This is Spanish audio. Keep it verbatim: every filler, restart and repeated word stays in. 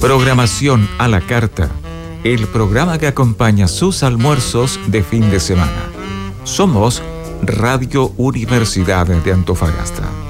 Programación a la carta. El programa que acompaña sus almuerzos de fin de semana. Somos Radio Universidad de Antofagasta.